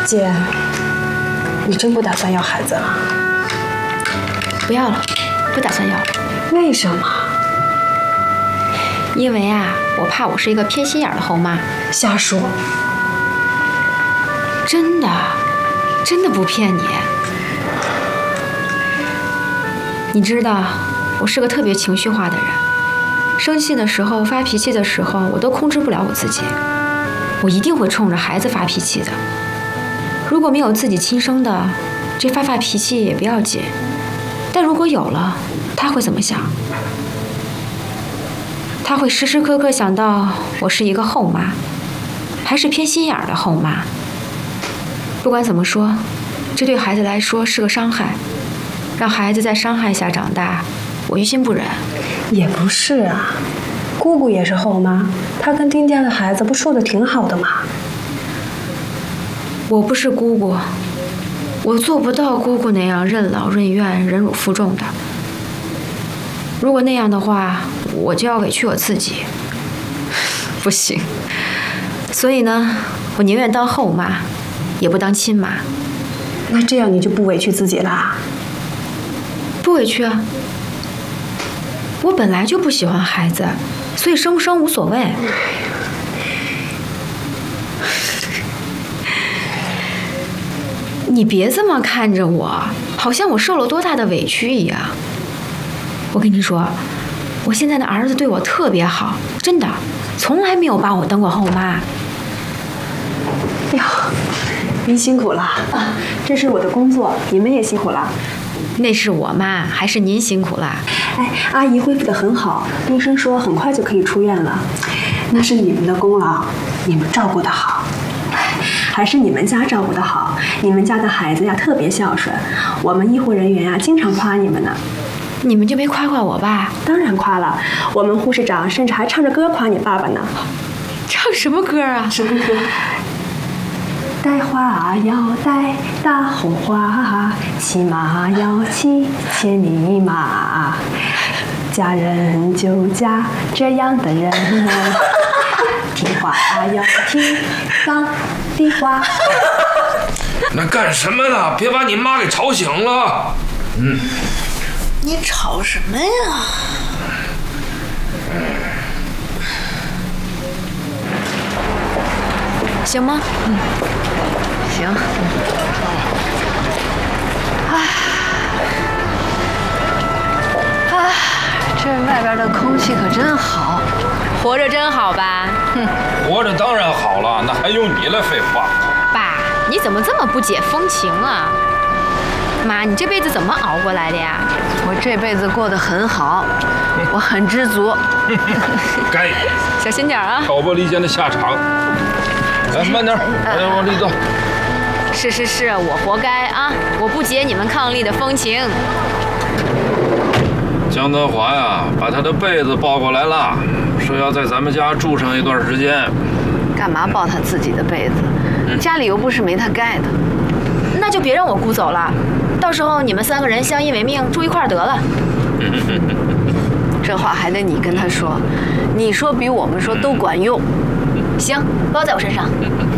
姐，你真不打算要孩子啊？ 不要了，不打算要了。 为什么？ 因为啊，我怕我是一个偏心眼的后妈。 瞎说！ 真的，真的不骗你。你知道，我是个特别情绪化的人，生气的时候、发脾气的时候，我都控制不了我自己。我一定会冲着孩子发脾气的。如果没有自己亲生的，这发脾气也不要紧。但如果有了，他会怎么想？他会时时刻刻想到我是一个后妈，还是偏心眼的后妈。不管怎么说，这对孩子来说是个伤害。让孩子在伤害下长大，我于心不忍。 也不是啊，姑姑也是后妈，她跟丁家的孩子不处得挺好的吗？ 我不是姑姑，我做不到姑姑那样任劳任怨、忍辱负重的。如果那样的话，我就要委屈我自己。不行，所以呢，我宁愿当后妈，也不当亲妈。 那这样你就不委屈自己啦？ 不委屈啊，我本来就不喜欢孩子，所以生不生无所谓。你别这么看着我，好像我受了多大的委屈一样。我跟你说，我现在的儿子对我特别好，真的，从来没有把我当过后妈。 哟，您辛苦了啊！这是我的工作，你们也辛苦了。 那是我妈，还是您辛苦啦？ 哎，阿姨恢复得很好，医生说很快就可以出院了。那是你们的功劳，你们照顾得好。还是你们家照顾得好，你们家的孩子呀特别孝顺，我们医护人员呀经常夸你们呢。 你们就没夸夸我爸？ 当然夸了，我们护士长甚至还唱着歌夸你爸爸呢。 唱什么歌啊？ 什么歌？带花要带大红花，骑马要骑千里马，嫁人就嫁这样的人，听话要听党的话。 那干什么呢？别把你妈给吵醒了。 你吵什么呀？ 行吗？ 行。这外边的空气可真好， 活着真好吧？ 活着当然好了，那还用你来废话？ 爸，你怎么这么不解风情啊？妈，你这辈子怎么熬过来的呀？ 我这辈子过得很好，我很知足。 该小心点啊！ 挑拨离间的下场。来，慢点，往里走。 是，我活该啊！我不解你们伉俪的风情。 江德华呀，把他的被子抱过来了，说要在咱们家住上一段时间。 干嘛抱他自己的被子？家里又不是没他盖的。 那就别让我姑走了，到时候你们3个人相依为命，住一块儿得了。 这话还得你跟他说，你说比我们说都管用。 行，包在我身上。